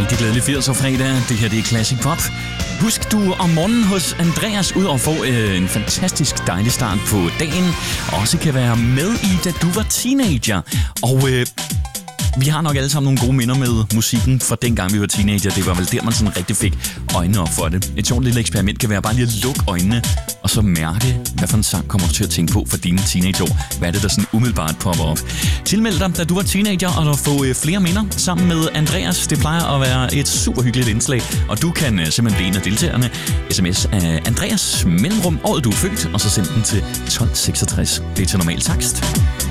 Rigtig glædelig 80'er fredag. Det her det er Classic Pop. Husk du om morgenen hos Andreas ud og få en fantastisk dejlig start på dagen. Også kan være med i, da du var teenager. Og vi har nok alle sammen nogle gode minder med musikken fra dengang vi var teenager. Det var vel der, man sådan rigtig fik øjnene op for det. Et sjovt lille eksperiment kan være bare lige at lukke øjnene, og så mærke, hvad for en sang kommer du til at tænke på for dine teenageår. Hvad er det, der sådan umiddelbart popper op? Tilmeld dig, da du var teenager, og du få flere minder sammen med Andreas. Det plejer at være et super hyggeligt indslag, og du kan simpelthen blive en af deltagerne. SMS af Andreas mellemrum, året du er født, og så send den til 1266. Det er til normal takst.